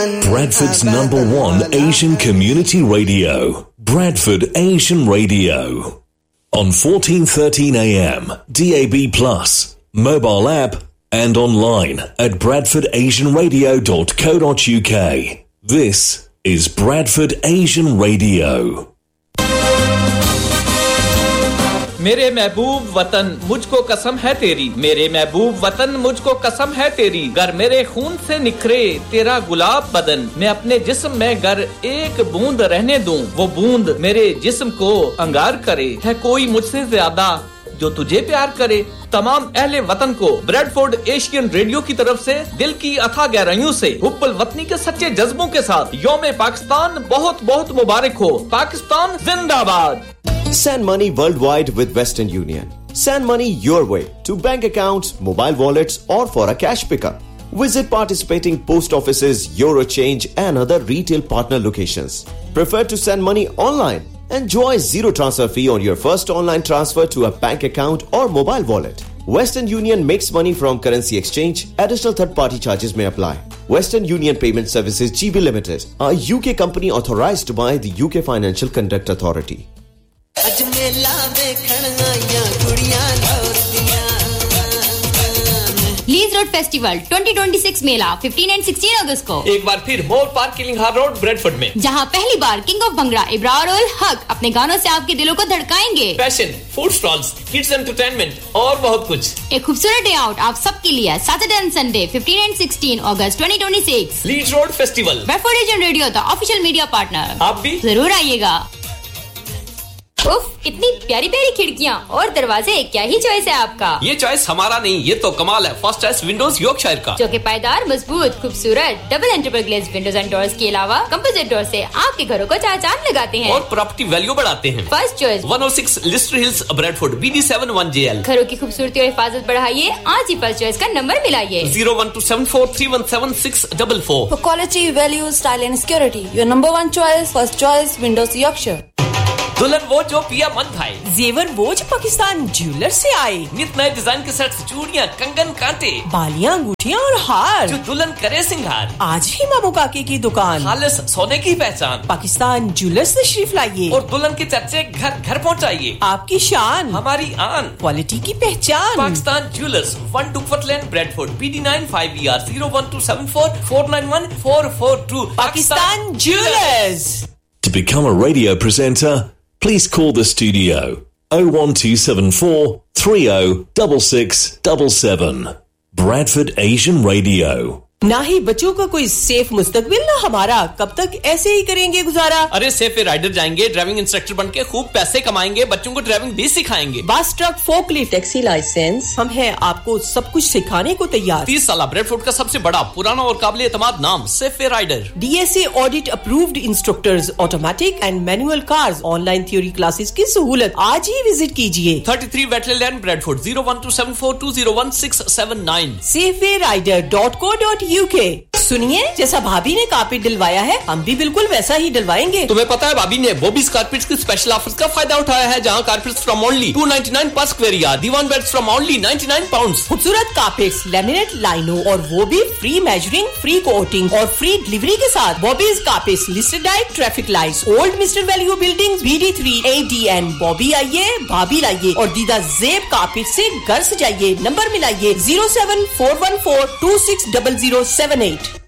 Bradford's #1 Asian community radio, Bradford Asian Radio. On 1413 AM, DAB+, mobile app and online at bradfordasianradio.co.uk. This is Bradford Asian Radio. मेरे महबूब वतन मुझको कसम है तेरी, मेरे महबूब वतन मुझको कसम है तेरी, गर मेरे खून से निखरे तेरा गुलाब बदन, मैं अपने जिस्म में गर एक बूंद रहने दूं, वो बूंद मेरे जिस्म को अंगार करे, है कोई मुझसे ज्यादा जो तुझे प्यार करे। तमाम अहले वतन को ब्रैडफोर्ड एशियन रेडियो की तरफ से दिल की अथाह गहराइयों से हुब्बुल वतनी के सच्चे जज्बों के साथ यौम पाकिस्तान बहुत बहुत मुबारक हो। पाकिस्तान जिंदाबाद। Send money worldwide with Western Union. Send money your way to bank accounts, mobile wallets or for a cash pickup. Visit participating post offices, Eurochange and other retail partner locations. Prefer to send money online? Enjoy zero transfer fee on your first online transfer to a bank account or mobile wallet. Western Union makes money from currency exchange. Additional third-party charges may apply. Western Union Payment Services GB Limited, a UK company authorized by the UK Financial Conduct Authority. Lease road festival 2026 Mela 15 and 16 अगस्त को एक बार फिर मोर park किलिंगहार road Bradford में, जहां पहली बार king of bhangra Ibrar ul Haq अपने गानों से आपके दिलों को धड़काएंगे। Fashion, food stalls, kids entertainment और बहुत कुछ। एक खूबसूरत डे आउट आप सबके लिए Saturday and Sunday 15 and 16 August 2026 lease road festival. Bradford Asian radio the official media partner. आप भी जरूर आइएगा। उफ, इतनी प्यारी प्यारी खिड़कियाँ और दरवाजे, क्या ही चॉइस है आपका। ये चॉइस हमारा नहीं, ये तो कमाल है फर्स्ट एस विंडोज यॉर्कशायर का, जो कि पायदार, मजबूत, खूबसूरत double एंट्रेबल glaze Windows and doors के अलावा कंपोजिट डोर से आपके घरों को चार लगाते हैं और प्रॉपर्टी वैल्यू बढ़ाते हैं। First choice 106 Leicester hills Bradford BD71JL। घरों की खूबसूरती और हिफाजत बढ़ाइए, आज ही फर्स्ट चॉइस का number मिलाइए 01274317644। For quality, value, style and security, your #1 choice, first choice Windows Yorkshire. दुल्हन वो जो पिया मन भाई, जेवर वो जो पाकिस्तान ज्वेलर से आए, नित नए डिजाइन के सेट्स, चूड़ियां, कंगन, कांटे, बालियां, अंगूठियां और हार, जो दुल्हन करे सिंगार। आज ही मामू काके की दुकान, खालिस सोने की पहचान, पाकिस्तान ज्वेलर से तशरीफ लाइए और दुल्हन के चर्चे घर घर पहुंचाइए। आपकी शान, हमारी आन, क्वालिटी की पहचान। Pakistan jewellers, 1 Duckworth Lane, Bradford, BD95ER 01274 Pakistan jewellers. To become a radio presenter, please call the studio 01274 306677. Bradford Asian Radio. ना ही बच्चों का कोई सेफ मुस्तकबिल, ना हमारा, कब तक ऐसे ही करेंगे गुजारा। अरे सेफ राइडर जाएंगे, ड्राइविंग इंस्ट्रक्टर बनके खूब पैसे कमाएंगे, बच्चों को ड्राइविंग भी सिखाएंगे। बस, ट्रक, फोकलिफ्ट, टैक्सी लाइसेंस, हम हैं आपको सब कुछ सिखाने को तैयार। 30 साल ब्रैडफोर्ड का सबसे बड़ा, पुराना और काबिल एतमाद नाम safe rider. DSA audit approved instructors, automatic and manual cars, online theory classes की सहूलत। आज ही विजिट कीजिए 33 वेटलैंड लैंड ब्रैडफोर्ड 01274201679। safewayrider.co.uk। सुनिए, जैसा भाभी ने कारपेट दिलवाया है, हम भी बिल्कुल वैसा ही दिलवाएंगे। तुम्हें पता है भाभी ने बॉबीज कारपेट्स की स्पेशल ऑफर्स का फायदा उठाया है, जहां कारपेट्स फ्रॉम ओनली 299 पर square yard, Diwan beds from only 99 pounds. खूबसूरत कारपेट्स, लैमिनेट, लाइनो और वो भी फ्री मेजरिंग, फ्री कोटिंग और फ्री डिलीवरी के साथ। Bobby's carpets, listed diet, traffic lights, old mister value building, BD3 ADN। Bobby आइए, भाभी लाइए और दीदा जेब कारपेट से घर सजाइए। नंबर मिलाइए 07414260078।